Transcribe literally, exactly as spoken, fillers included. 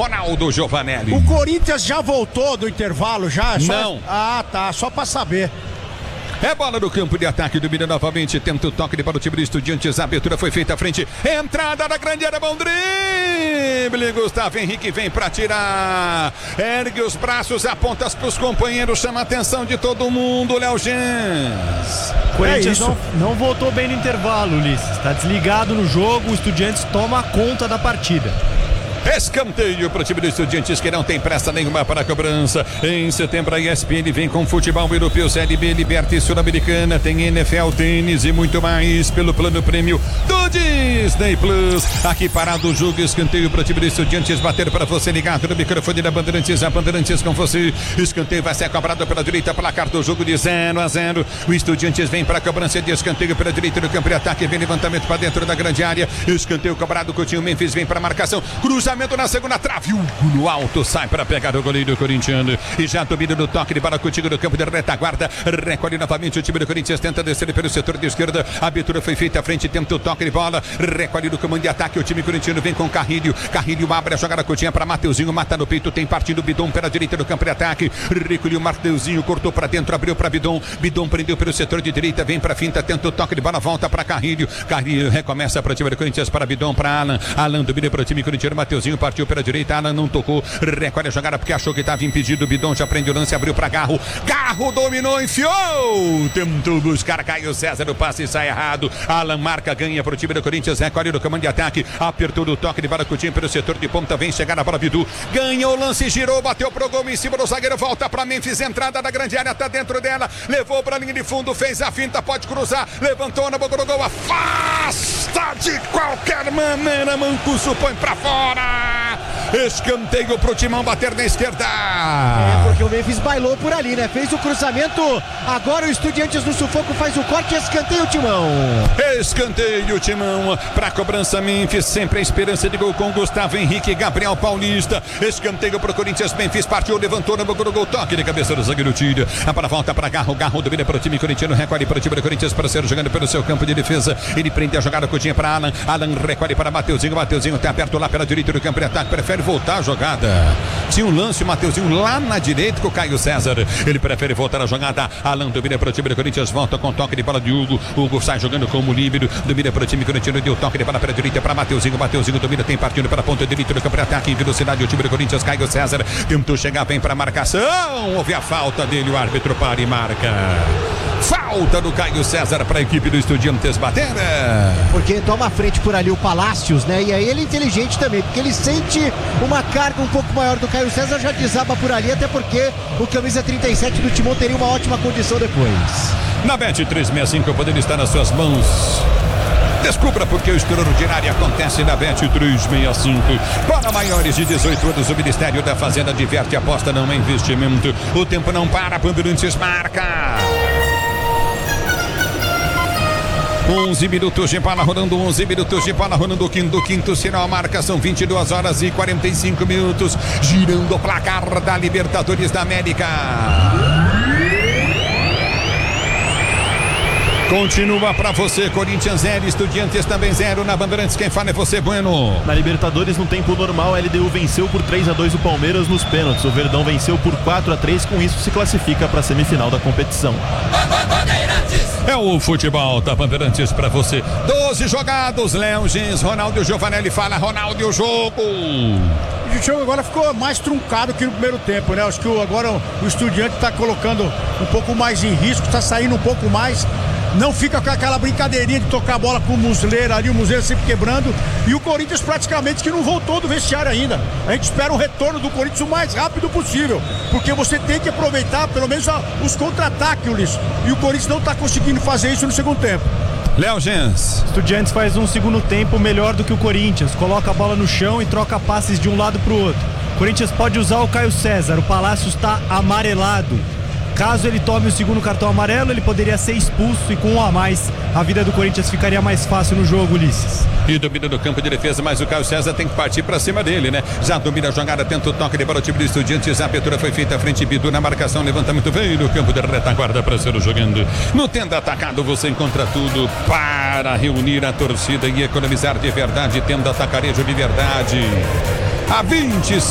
Ronaldo Giovanelli. O Corinthians já voltou do intervalo já? Só... Não. Ah, tá, só pra saber. É bola no campo de ataque, domina novamente, tenta o toque para o time do Estudiantes, a abertura foi feita à frente, entrada da grande área, bom drible, Gustavo Henrique vem para tirar, ergue os braços, aponta para os companheiros, chama a atenção de todo mundo, Léo Gens. Corinthians é não, não voltou bem no intervalo, Ulisses, está desligado no jogo, o Estudiantes toma conta da partida. Escanteio para o time do Estudiantes que não tem pressa nenhuma para a cobrança. Em setembro a E S P N vem com futebol europeu, Série B, Liberta e Sul-Americana, tem N F L, tênis e muito mais pelo plano prêmio do Disney Plus. Aqui parado o jogo, escanteio para o time do Estudiantes, bater para você ligado no microfone da Bandeirantes, a Bandeirantes com você. Escanteio vai ser cobrado pela direita, placar do jogo de zero a zero. O Estudiantes vem para a cobrança de escanteio pela direita do campo de ataque, vem levantamento para dentro da grande área. Escanteio cobrado, Coutinho Memphis vem para a marcação, cruza na segunda trave, Hugo no alto, sai para pegar o goleiro corintiano e já domina no toque de bola contigo no campo de retaguarda, recolhe novamente o time do Corinthians, tenta descer pelo setor de esquerda, a abertura foi feita à frente, tenta o toque de bola, recolhe no comando de ataque, o time corintiano vem com Carrilho, Carrilho abre a jogada curtinha para Mateuzinho, mata no peito, tem partido Bidon pela direita do campo de ataque, recolheu o Mateuzinho, cortou para dentro, abriu para Bidon, Bidon prendeu pelo setor de direita, vem para finta, tenta o toque de bola, volta para Carrilho, Carrilho recomeça para o time do Corinthians, para Bidon, para Alan, Alan domina para o time corintiano, Mateuzinho partiu pela direita, Alan não tocou, recolhe a jogada porque achou que estava impedido, Bidon já prende o lance, abriu para Garro, Garro dominou, enfiou, tentou buscar Caio César, o passe sai errado, Alan marca, ganha para o time do Corinthians, recolhe no comando de ataque, apertou o toque de bola com o time pelo setor de ponta, vem chegar na bola Bidu, ganhou o lance, girou, bateu pro gol em cima do zagueiro, volta para Memphis, entrada da grande área, tá dentro dela, levou para a linha de fundo, fez a finta, pode cruzar, levantou na boca do gol, afasta de qualquer maneira, Mancuso põe para fora, escanteio pro Timão bater na esquerda. É, porque o Memphis bailou por ali, né? Fez o cruzamento, agora o Estudiantes no sufoco faz o corte e escanteio o Timão. Escanteio Timão, pra cobrança Memphis, sempre a esperança de gol com Gustavo Henrique, Gabriel Paulista, escanteio pro Corinthians, Memphis partiu, levantou no gol, gol, toque de cabeça do zagueiro tira, a para volta para Garro, Garro domina para o time corintiano, recolhe para o time do Corinthians, para ser jogando pelo seu campo de defesa, ele prende a jogada curtinha para Alan, Alan recolhe para Mateuzinho, Mateuzinho tá aberto lá pela direita do campo de ataque, prefere voltar a jogada. Tinha um lance, o Mateuzinho lá na direita com o Caio César. Ele prefere voltar a jogada. Alan domina para o time do Corinthians, volta com toque de bola de Hugo. Hugo sai jogando como líbero, domina para o time corintiano, deu toque de bola para a direita para Mateuzinho. Mateuzinho domina, tem partindo para a ponta direita do campo de ataque em velocidade. O time do Corinthians, Caio César tentou chegar, vem para a marcação. Houve a falta dele, o árbitro para e marca. Falta do Caio César para a equipe do Estudiantes bater. Porque toma a frente por ali o Palácios, né? E aí ele é inteligente também, porque ele sente uma carga um pouco maior do Caio César, já desaba por ali, até porque o camisa trinta e sete do Timão teria uma ótima condição depois. Na Bet trezentos e sessenta e cinco, podendo estar nas suas mãos. Descubra porque o extraordinário acontece na Bet trezentos e sessenta e cinco. Para maiores de dezoito anos, o Ministério da Fazenda diverte, aposta não é investimento. O tempo não para, Bandeirantes marca. onze minutos de bola rolando, onze minutos de bola rolando, quinto, quinto sinal, a marca são vinte e duas horas e quarenta e cinco minutos, girando o placar da Libertadores da América. Continua pra você, Corinthians zero, Estudiantes também zero, na Bandeirantes quem fala é você, Bueno. Na Libertadores no tempo normal, a L D U venceu por três a dois o Palmeiras nos pênaltis, o Verdão venceu por quatro a três, com isso se classifica para a semifinal da competição. É o futebol da Bandeirantes pra você. doze jogados, Léo Gens, Ronaldo Giovanelli fala, Ronaldo, o jogo. O jogo agora ficou mais truncado que no primeiro tempo, né? Acho que agora o Estudiante tá colocando um pouco mais em risco, tá saindo um pouco mais. Não fica com aquela brincadeirinha de tocar a bola com o Muslera ali, o Muslera sempre quebrando. E o Corinthians praticamente que não voltou do vestiário ainda. A gente espera o retorno do Corinthians o mais rápido possível, porque você tem que aproveitar pelo menos os contra-ataques, Ulisses. E o Corinthians não está conseguindo fazer isso no segundo tempo. Léo Gens. Estudiantes faz um segundo tempo melhor do que o Corinthians, coloca a bola no chão e troca passes de um lado para o outro. O Corinthians pode usar o Caio César, o Palácios está amarelado. Caso ele tome o segundo cartão amarelo, ele poderia ser expulso e com um a mais, a vida do Corinthians ficaria mais fácil no jogo, Ulisses. E domina no campo de defesa, mas o Caio César tem que partir pra cima dele, né? Já domina a jogada, tenta o toque de bola, o time do Estudiantes, a abertura foi feita à frente, Bidu na marcação, levantamento veio no campo de retaguarda para ser jogando. No tenda atacado você encontra tudo para reunir a torcida e economizar de verdade, tenda atacarejo de verdade. Há vinte